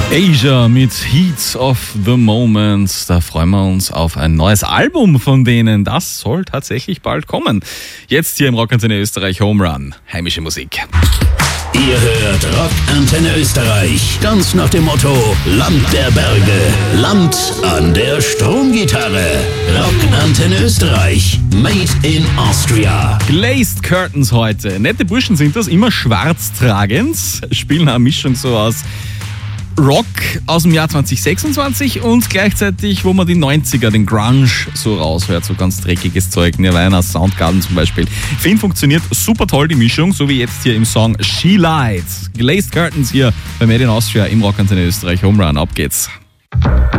Asia mit Heat of the Moment. Da freuen wir uns auf ein neues Album von denen. Das soll tatsächlich bald kommen. Jetzt hier im Rockantenne Österreich Home Run. Heimische Musik. Ihr hört Rockantenne Österreich. Ganz nach dem Motto: Land der Berge, Land an der Stromgitarre. Rockantenne Österreich. Made in Austria. Glazed Curtains heute. Nette Burschen sind das, immer schwarz tragend. Spielen eine Mischung so aus Rock aus dem Jahr 2026 und gleichzeitig, wo man die 90er, den Grunge so raushört, so ganz dreckiges Zeug, Nirvana, Soundgarden zum Beispiel. Finde, funktioniert super toll die Mischung, so wie jetzt hier im Song She Lied. Glazed Curtains hier bei Made in Austria im Rockantenne Österreich Home Run. Ab geht's.